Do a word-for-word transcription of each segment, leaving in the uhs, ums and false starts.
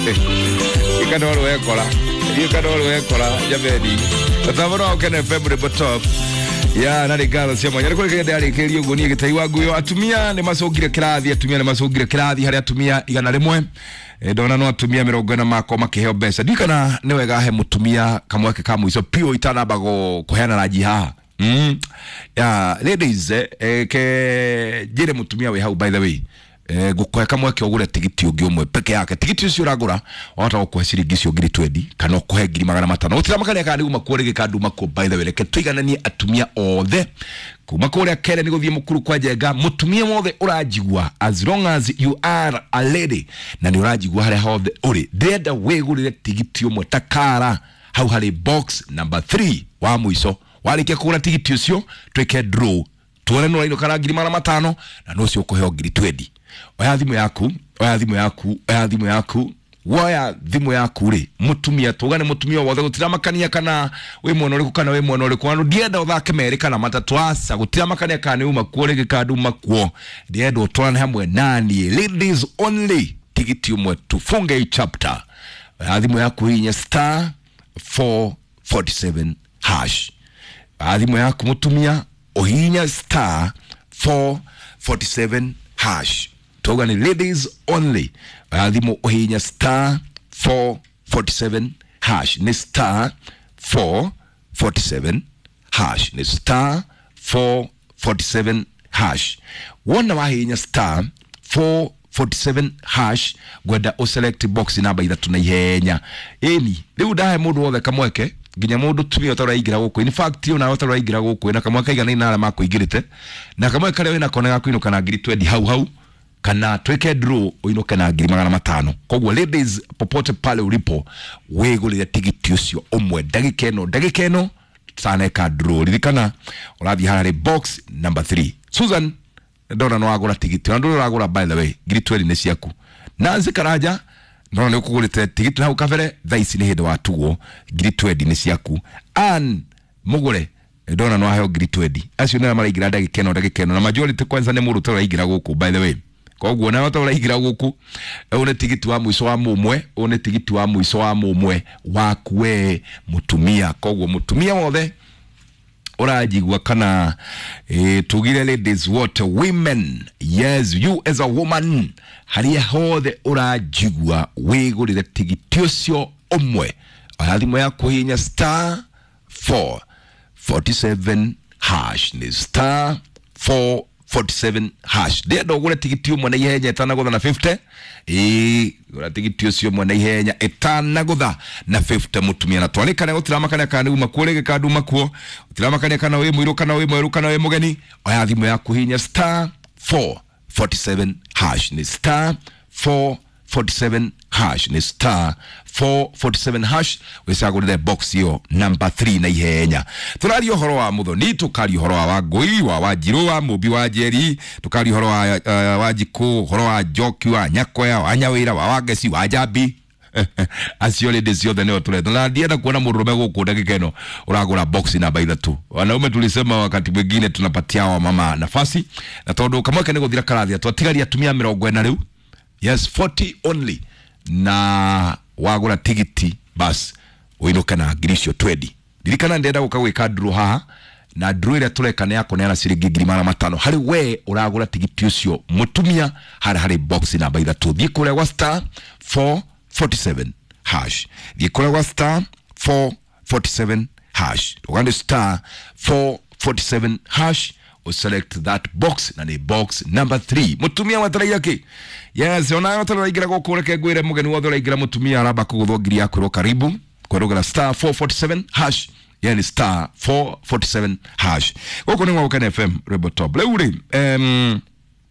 Ikadoro ekora. Ikadoro ekora jameni. Tatavaro kene February botop. Ya nari gala cia mwanya riko kende ari kirio goni gitai wangu yo atumia ni macungire kirathi atumia ni macungire kirathi hari atumia igana rimwe e dona no atumia mirongo ina mako makiheo mbeca ndikana ni wega he mutumia kamweke ka muico pio itanabago kuheana na jiha mm ya ladies eh, ke jire mutumia we hau by the way eh gukoya kamweke ogure tigiti ungi umwe peke yake tigiti ucio uragura wata gukoya ciringi cio ngiri twendi kana ukohe ngiri magana matano utira makane kana uma kuorege kandu mako by the way reke tuigananie atumia othe kuma kuria kere ni guthie mukuru kwa jenga mutumia mothe urajigwa as long as you are a lady na ni urajigwa hare hothe uri ndenda wegurire tigiti umwe takara hau hari box number three wa muico walikia kugura tigiti ucio tweke draw tuone no ino kana ngiri magana matano na no cio kuheo ngiri twendi oya thimu yaku oya thimu yaku oya thimu yaku woya thimu yaku ri mutumia tugane mutumia wothe gutira makania kana we mwana uri kana we mwana uri kwano ndienda uthake meri kana matatu asa gutira makania kana uma kuore gikandu makuo ndienda utwana hamwe nani ladies only tigiti umwe tufunge chapter oya thimu yaku hinya star four forty-seven hash oya thimu yaku mutumia ohinya star four forty-seven hash togani ladies only adimo ohinya star four forty-seven hash ni star four forty-seven hash ni star four forty-seven hash wona wahinya star four forty-seven hash gwenda o select box namba ithatu na ihenya eni riu dahe mundu wothe kamweke ginya mundu tumio taraingira guku in fact yo na taraingira guku na kamweke igana ina alama kuigirite na kamweke kare wina kona gaku ino kana ngiri twendi hau hau kana tweke draw oinoke na ngiri magana matano kogwo ladies popote pale ulipo wegulire tigiti ucio umwe dagika eno dagika eno tsaneka draw ririkana urathi harare box number three Susan ndona no agura tigiti ndo agura by the way ngiri twendi ne ciaku nanzi karaja ndona ne kugurite tigiti hau kavere thaisi ne hendo watuo ngiri twendi ne ciaku an mugure ndona no ahe ngiri twendi acio na maraingira dagika eno dagika eno na majority kwanza ne muru taraingira guku by the way kogwo na wata uraigira guku one tigiti wa muico wa mumwe one tigiti wa muico wa mumwe wakwe mutumia kogwo mutumia wothe urajigwa kana e, tugire ladies what women yes you as a woman haria hothe urajigwa wigurire tigiti ucio umwe ayathimo ya kuhinya star four forty-seven hash ni star four forty-seven hash de do gura tigiti umwe na ihenya etana gutha na fifty eh gura tigiti ucio umwe na ihenya etana gutha na fifty mutumia na twalikana gutira makana kana uma kurege kandu makuo gutira makana kana we muiru kana we mweru kana we mugeni oya thimu ya kuhinya star four forty-seven hash ni star four forty-seven hash ni star four forty-seven hash wesagurire box yo number three na ihenya turari ohoro wa muthoni tukari ohoro wa wangui wa wajiru wa mubi wa jeri tukari ohoro wa uh, wajiku ohoro wa joki wa nyakoya wa nyawira wa wagesi wa jabi asiole desio the neo tule na ndienda kuona murume guku ndagikeno uragura box namba ithatu wanaume tulisema wakati mwingine tunapatia wa mama nafasi na tondu kamweke ni guthira karathia twatigaria atumia mirongo ina riu yes forty only na wagura tigiti bas uinuka na girisho twendi dirikana ndenda gukagwika draw ha na draw ile tulekana yako na ciringi ngiri magana matano hari we uragura tigiti ucio mutumia hari hari box namba ithatu thie kure wa star four forty-seven hash thie kure wa star four forty-seven hash ugande star four forty-seven hash or select that box na ni box number three mutumia watara yake yes ona watara igira gokureke gwire mugeni wothe uraingira mutumia araba kuguthongiri yakuro karibu kwerogera star four forty-seven hash yani star four forty-seven hash goko ni Mwabuka F M Rebotop leure em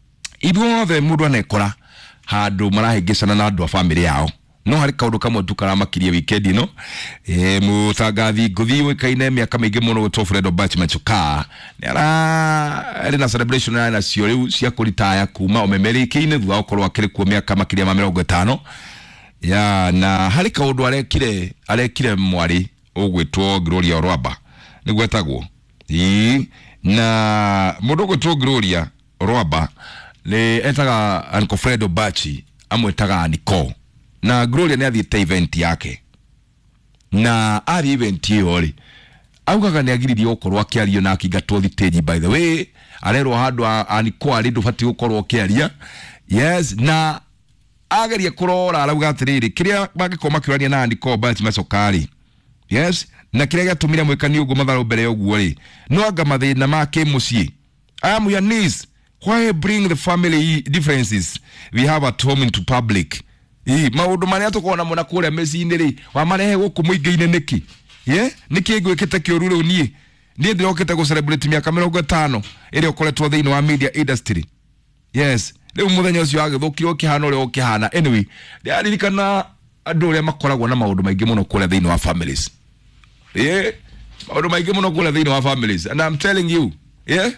ibu the mudu anekora hadu marahigicana na andu a family yao no hari kaundu kamwe tukara makirie weekend no eh mutangathi guthi wikaine miaka mingi muno gutwo Fredo Batch Machuka nera ari na celebration na na cio riu cia kuritaya kuma omemeriki-ine thua okorwo akiri kuo miaka makiria ma mirongo itano ya na hari kaundu arekire arekire mwari ugwitwo Gloria Orwaba nigwetagwo ii na mundu ugwitwo Gloria Orwaba le etaga Uncle Fredo Batch amwetaga Nico na Gloria ni athiĩte event yake na ari event iyo ri augaga ni agiririe gukorwo akiario na akigatwo thiteji. By the way arero handu aniko ari ndubati gukorwo akiaria yes na ageria kurora arauga atiriri kiria bagikoma kirania na andiko Albert Macokari yes na kiria gatumira mwekani ugo matharo mbere yoguo ri no anga mathina make mucii. I am your niece. Why bring the family differences we have at home into public? Eh, maundu maria tukona mona kuria mecini ri wa marehe guku muingi-ini niki ye niki ngwikite kiuru riu nie nie ndirokite go celebrate miaka mirongo itano iri ukoretwo thiini wa media industry yes riu muthenya ucio agithukiro kihano ri ukihana. Anyway ndiaririkana andu ria makoragwo na maundu maingi muno kuria thiini wa families eh maundu maingi muno kuria thiini wa families and I'm telling you yeah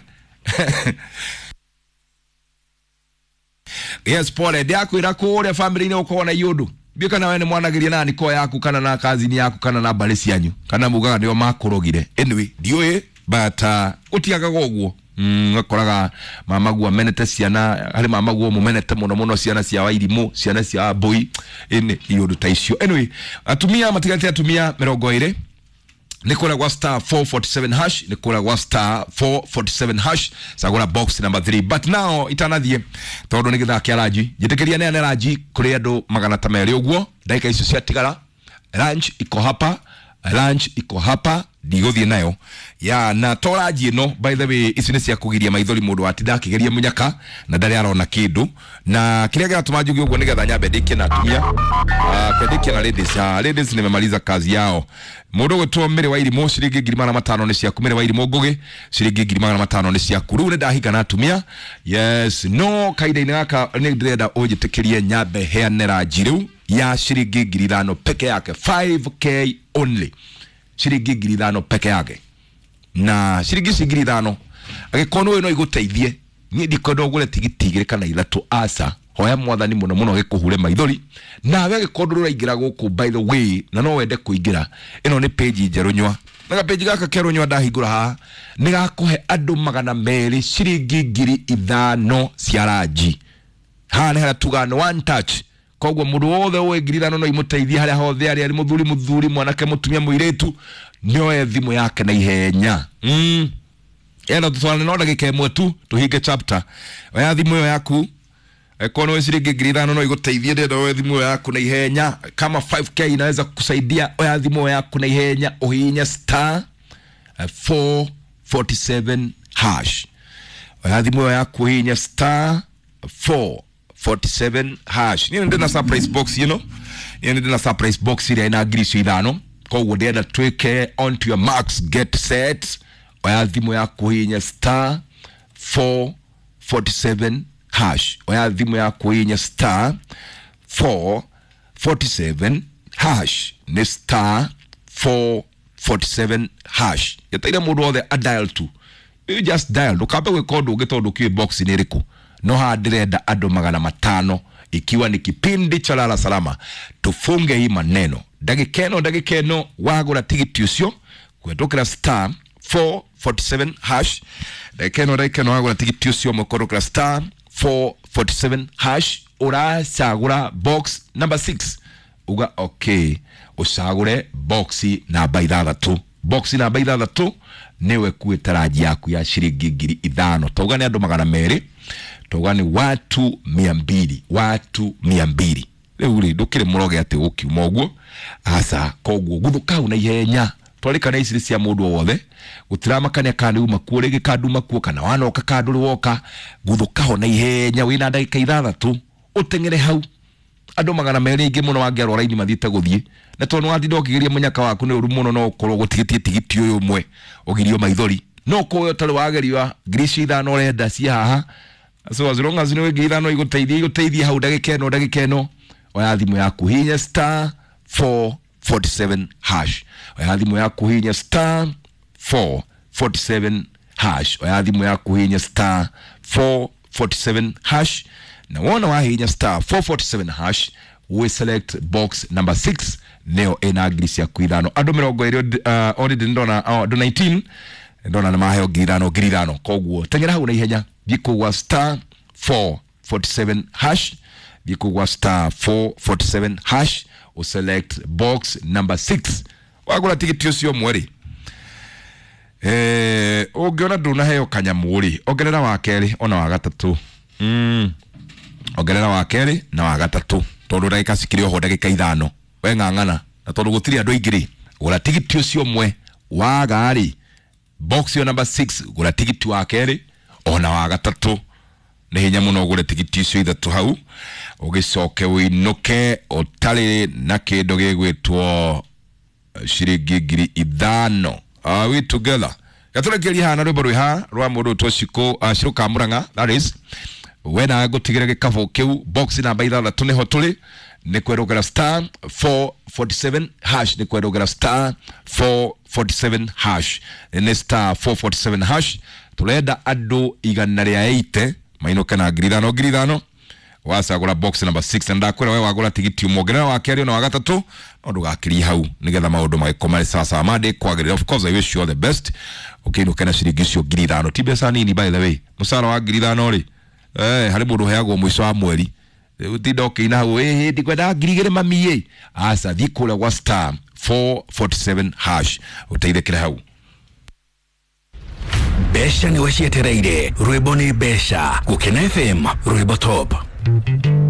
yes pole ndia kwira kuria family ni ukona yundu bika na wene mwanagiria na niko yaku kana na kazini yaku kana na bale cianyu kana mugaga ndio makurogire. Anyway ndiwe but uh, utiaga goguo mm akoraga mamagu amenete ciana hari mamagu mumenete muno muno ciana cia wairimu ciana cia boy ene yundu taicio. Anyway atumia matigati atumia mirongo ire Nicola wa star four forty-seven hash Nicola wa star four forty-seven hash sagura box number three. But now itanathie tondu nigitha kiaraji jitekeria ne raji kuri andu magana tameri uguo ndaika icio cia tigara lunch iko hapa lunch iko hapa ndiguthie nayo ya na toraji no. By the way ici ni cia kugiria maithori mundu atida kigeria munyaka na ndari arona kindu na kiria gatuma njugi uguo nigetha nyambe ndike na atumia ah pendike na ladies ah ladies nimemaliza kazi yao. Mundu gwetwo Mere wa Irimu ciringi ngiri magana matano ni cia Mere wa Irimu Ngugi ciringi ngiri magana matano ni cia kuru ne ndahiga na atumia yes no kaida-ini gaka ni ndirenda ujitikirie nyambe heanera jiru ya ciringi ngiri ithano peke yake five K only ciringi ngiri ithano peke yake na ciringi ngiri ithano agikono we no iguteithie ni ndikondo gure tigiti igire kana ithatu asa hoya mwathani muno muno gikuhure maithori na we gikondo ruraingira guku. By the way na no wende kuingira ino ni page njerunywa na page gaka kerunywa ndahingura ha ni gakuhe andu magana meri ciringi ngiri ithano cia raji ha ni hara tugano one touch kogwo mundu wothe we ngiri ithano no imuteithie haria hothe ari ari muthuri muthuri mwanake mutumia muiretu nyoe thimu yake na ihenya mm ena tutwana no ndagika imwe tu tuhinge chapter oya thimu yo yaku ekono wesiringi ngiri ithano no iguteithie ndio thimu yaku na ihenya kama five K inaweza kukusaidia oya thimu yaku na ihenya uhinya star four forty-seven hash oya thimu yaku uhinya star four forty-seven hash ni ndio na surprise box you know ni ndio na surprise box ile ina ngiri ithano kogwo ndenda twike on to your marks get set oya thimu yaku uhinya star four forty-seven hash oya thimu yaku uhinya star four forty-seven hash ni star four forty-seven hash yataira mundu othe a dial to you just dial ndukambe gwikondu gitondu ki box ni riku no ha ndirenda andu magana matano ikiwa ni kipindi cha lala salama tufunge hii maneno dagikeno dagikeno wagura tigiti ucio kwendokera star four forty-seven hash dagikeno dagikeno wagura tigiti ucio mukondokera star four forty-seven hash ura sagura box number six uga okay usagure boxi namba ithathatu boxi namba ithathatu niwe kuitaraji yaku ya ciringi ngiri ithano toga ni andu magana meri toga ni watu mia mbili watu mia mbili riu ri ndukire muroge ati ukiuma uguo asa kogwo guthuka una ihenya twarika na iciri cia mundu wothe gutirama kania kandi uma kurege kaduma kuo kana wanoka kaduru woka guthuka ho na ihenya wina ndagika ithathatu utengere hau andu magana meri ingi muno wangiarwa raini mathite guthie na tonu wathinde ukigeria munyaka waku ni uru muno no ukorwo gutigitie tigiti uyu umwe ugirio maithori no kuyo tari wageria ngiri ithano renda cia haha so as long as no ngiri ithano iguteithia iguteithia hau ndagika eno ndagika eno oya thimu yaku hinya star four forty-seven hash oya thimu yaku hinya star four forty-seven hash oya thimu yaku hinya star four forty-seven hash na wona wa hinya star four forty-seven hash we select box number six neo ena grisi ya kuithano ando mirongo iri uh, odi ndona uh, do nineteen ndona na maheo girano girano kogwo tengera hu na ihenya giko wa star four forty-seven hash bikugwa star four forty-seven hash o select box number six wagura tikiti ucio mweri eh ungiona nduna heyo kanyamuri ongerera wa keri ona wa gatatu mm ongerera wa keri na wa gatatu tondu ndagika cikiri ho ndagika ithano we ngangana na tondu gutiri andu aingiri gura tikiti ucio mwe wa gari box yo number six gura tikiti wa keri ona wa gatatu ni hinya muno gure tikiti ucio ithatu hau ugicoke winuke otari na kindu gigwitwo shiringi ngiri ithano. Are we together? Gatore kiri hana rwimbo rwiha rwa mundu twashiko ashiruka muranga, that is wena gutigire gikavo kiu box number ithathatũ niho tuli ni kwerogera star four forty-seven hash ni kwerogera star four forty-seven hash ni star four forty-seven hash tulenda andu igana ria eighty mainuke na ngiri ithano ngiri ithano wasagura box number six ndakwira we wagura tigiti umogera wa keri na wa gatatu ndu gakiri hau nigetha maundu magikoma sasa amade kwagirira. Of course I wish you all the best. Okay, no kana shiringi cio ngiri ithano tibesa nini by the way musara wa ngiri ithano ri eh hari mundu heagwo mwiso wa mweri utidoke ina hau eh ndikwenda ngiri igĩrĩ mami asa thikula wa star four forty-seven hash uteithekera hau. Besha ni wacietereire rwĩmbo ni besha gukena F M rwĩmbo top.